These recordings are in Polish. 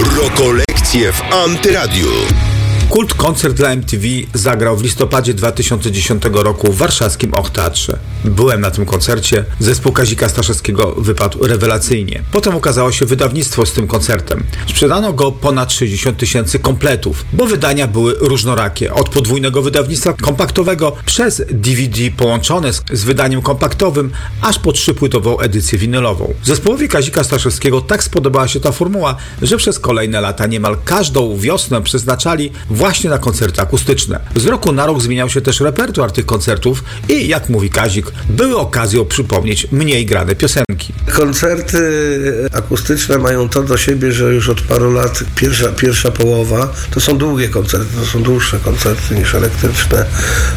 Rokolekcje w Antyradiu. Kult koncert dla MTV zagrał w listopadzie 2010 roku w warszawskim Och-Teatrze. Byłem na tym koncercie, zespół Kazika Staszewskiego wypadł rewelacyjnie. Potem ukazało się wydawnictwo z tym koncertem. Sprzedano go ponad 60 000 kompletów, bo wydania były różnorakie. Od podwójnego wydawnictwa kompaktowego przez DVD połączone z wydaniem kompaktowym, aż po 3-płytową edycję winylową. Zespołowi Kazika Staszewskiego tak spodobała się ta formuła, że przez kolejne lata niemal każdą wiosnę przeznaczali właśnie na koncerty akustyczne. Z roku na rok zmieniał się też repertuar tych koncertów i, jak mówi Kazik, były okazją przypomnieć mniej grane piosenki. Koncerty akustyczne mają to do siebie, że już od paru lat pierwsza połowa to są długie koncerty, to są dłuższe koncerty niż elektryczne,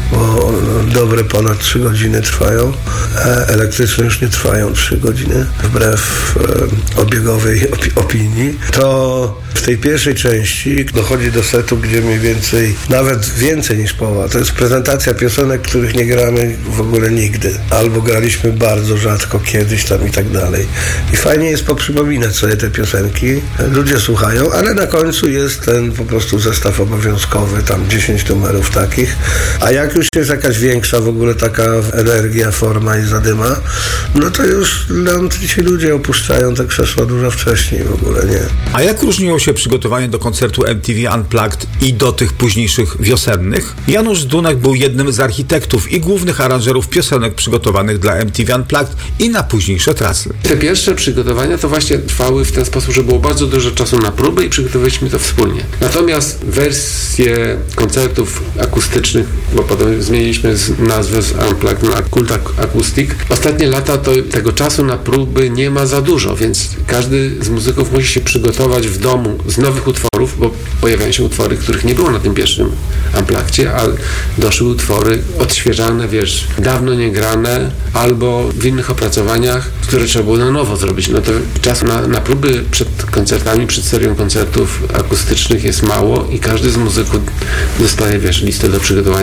bo dobre ponad 3 godziny trwają. Elektryczne już nie trwają 3 godziny, wbrew obiegowej opinii. To w tej pierwszej części dochodzi do setu, gdzie mniej więcej, nawet więcej niż połowa, to jest prezentacja piosenek, których nie gramy w ogóle nigdy. Albo graliśmy bardzo rzadko kiedyś tam i tak dalej. I fajnie jest poprzypominać sobie te piosenki. Ludzie słuchają, ale na końcu jest ten po prostu zestaw obowiązkowy, tam 10 numerów takich. A jak już jest jakaś większa w ogóle taka energia, forma i zadyma, no to już ci ludzie opuszczają te krzesła dużo wcześniej w ogóle, nie? A jak różniło się przygotowanie do koncertu MTV Unplugged i do tych późniejszych wiosennych? Janusz Dunek był jednym z architektów i głównych aranżerów piosenek przygotowanych dla MTV Unplugged i na późniejsze trasy. Te pierwsze przygotowania to właśnie trwały w ten sposób, że było bardzo dużo czasu na próby i przygotowaliśmy to wspólnie. Natomiast wersje koncertów akustycznych, bo potem zmieniliśmy nazwę z Unplugged na Kult Acoustic, ostatnie lata to tego czasu na próby nie ma za dużo, więc każdy z muzyków musi się przygotować w domu z nowych utworów, bo pojawiają się utwory, których nie było na tym pierwszym Unpluggdzie, a doszły utwory odświeżane, dawno nie grane, albo w innych opracowaniach, które trzeba było na nowo zrobić. No to czasu na próby przed koncertami, przed serią koncertów akustycznych jest mało i każdy z muzyków dostaje, listę do przygotowania